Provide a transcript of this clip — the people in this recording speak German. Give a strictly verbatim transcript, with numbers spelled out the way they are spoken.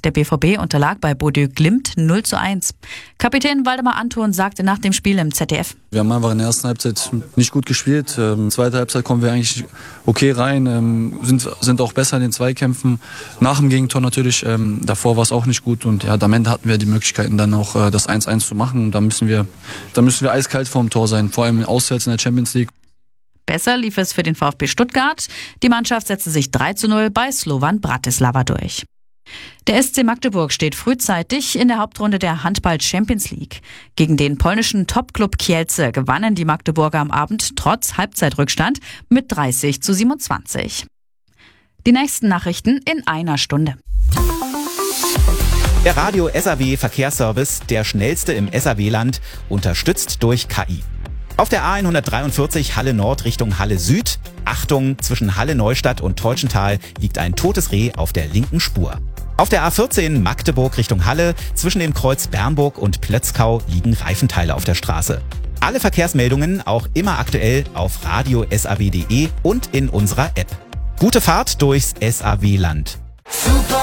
Der B V B unterlag bei Bodø Glimt null zu eins. Kapitän Waldemar Anton sagte nach dem Spiel im Z D F: Wir haben einfach in der ersten Halbzeit nicht gut gespielt. Ähm, zweite Halbzeit kommen wir eigentlich okay rein, ähm, sind, sind auch besser in den Zweikämpfen. Nach dem Gegentor natürlich, ähm, davor war es auch nicht gut. Und ja, am Ende hatten wir die Möglichkeiten, dann auch äh, das eins eins zu machen. Und da müssen wir, da müssen wir eiskalt vorm Tor sein, vor allem auswärts in der Champions League. Besser lief es für den VfB Stuttgart. Die Mannschaft setzte sich drei zu null bei Slovan Bratislava durch. Der S C Magdeburg steht frühzeitig in der Hauptrunde der Handball Champions League. Gegen den polnischen Topclub Kielce gewannen die Magdeburger am Abend trotz Halbzeitrückstand mit dreißig zu siebenundzwanzig. Die nächsten Nachrichten in einer Stunde. Der Radio S A W Verkehrsservice, der schnellste im S A W-Land, unterstützt durch K I. Auf der A hundertdreiundvierzig Halle Nord Richtung Halle Süd. Achtung, zwischen Halle Neustadt und Teutschenthal liegt ein totes Reh auf der linken Spur. Auf der A vierzehn Magdeburg Richtung Halle, zwischen dem Kreuz Bernburg und Plötzkau liegen Reifenteile auf der Straße. Alle Verkehrsmeldungen auch immer aktuell auf radio s a w punkt d e und in unserer App. Gute Fahrt durchs S A W-Land. Super